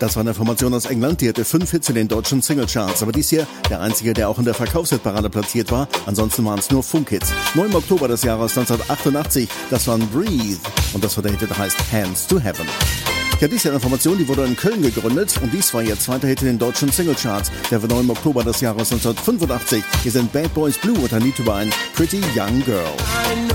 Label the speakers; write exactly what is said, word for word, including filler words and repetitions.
Speaker 1: Das war eine Formation aus England, die hatte fünf Hits in den deutschen Singlecharts, aber dies hier der einzige, der auch in der Verkaufshitparade platziert war. Ansonsten waren es nur Funkhits. Neu im Oktober des Jahres neunzehnhundertachtundachtzig, das war ein Breathe und das war der Hit, der heißt Hands to Heaven. Ja, dies ist eine Formation, die wurde in Köln gegründet und dies war ihr zweiter Hit in den deutschen Singlecharts. Der war neu im Oktober des Jahres neunzehnhundertfünfundachtzig. Hier sind Bad Boys Blue und ein Lied über ein Pretty Young Girl.